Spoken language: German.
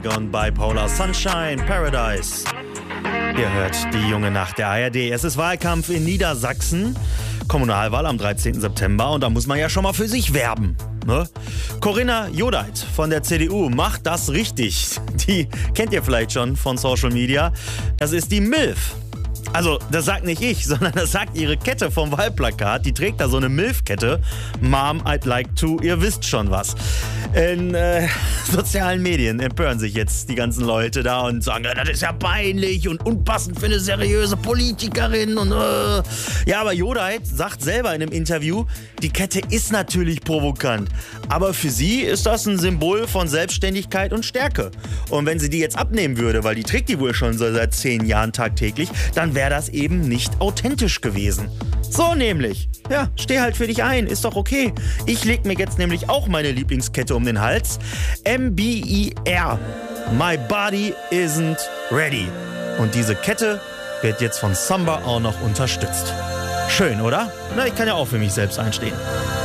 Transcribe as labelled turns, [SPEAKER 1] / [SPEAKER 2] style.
[SPEAKER 1] Und Bipolar Sunshine Paradise. Ihr hört die junge Nacht der ARD. Es ist Wahlkampf in Niedersachsen. Kommunalwahl am 13. September und da muss man ja schon mal für sich werben. Ne? Corinna Jodeit von der CDU macht das richtig. Die kennt ihr vielleicht schon von Social Media. Das ist die MILF. Also, das sagt nicht ich, sondern das sagt ihre Kette vom Wahlplakat. Die trägt da so eine MILF-Kette. Mom, I'd like to, ihr wisst schon was. In sozialen Medien empören sich jetzt die ganzen Leute da und sagen, das ist ja peinlich und unpassend für eine seriöse Politikerin. Und ja, aber Jodeit sagt selber in einem Interview, die Kette ist natürlich provokant. Aber für sie ist das ein Symbol von Selbstständigkeit und Stärke. Und wenn sie die jetzt abnehmen würde, weil die trägt die wohl schon so seit 10 Jahren tagtäglich, dann wäre das eben nicht authentisch gewesen. So nämlich. Ja, steh halt für dich ein, ist doch okay. Ich leg mir jetzt nämlich auch meine Lieblingskette um den Hals. MBER. My body isn't ready. Und diese Kette wird jetzt von Samba auch noch unterstützt. Schön, oder? Na, ich kann ja auch für mich selbst einstehen.